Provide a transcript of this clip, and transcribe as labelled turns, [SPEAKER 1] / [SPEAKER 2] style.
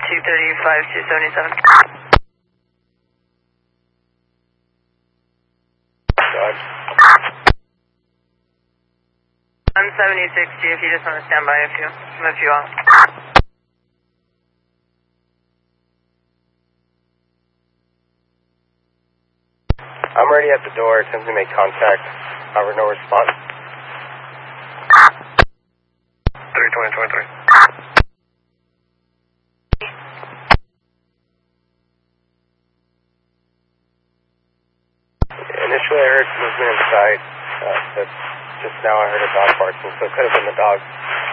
[SPEAKER 1] 235, 277.
[SPEAKER 2] Dodge.
[SPEAKER 1] 176G if you just want to stand by if you want.
[SPEAKER 2] I'm already at the door. Attempting to make contact. However, no response. 32023. Initially, I heard movement inside, but just now I heard a dog barking, so it could have been the dog.